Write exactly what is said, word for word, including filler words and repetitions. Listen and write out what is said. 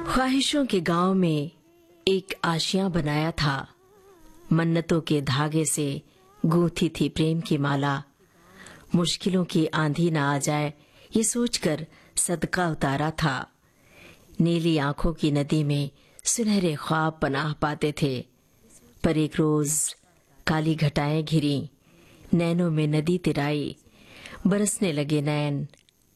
ख्वाहिशों के गांव में एक आशिया बनाया था, मन्नतों के धागे से गूंथी थी प्रेम की माला। मुश्किलों की आंधी ना आ जाए ये सोचकर सदका उतारा था। नीली आंखों की नदी में सुनहरे ख्वाब पनाह पाते थे, पर एक रोज काली घटाएं घिरी, नैनों में नदी तिराई, बरसने लगे नैन